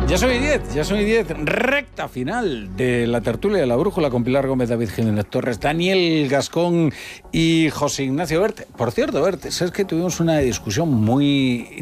Ya son 10, recta final de la tertulia de la brújula con Pilar Gómez, David Jiménez Torres, Daniel Gascón y José Ignacio Bert. Por cierto, Bert, sabes que tuvimos una discusión muy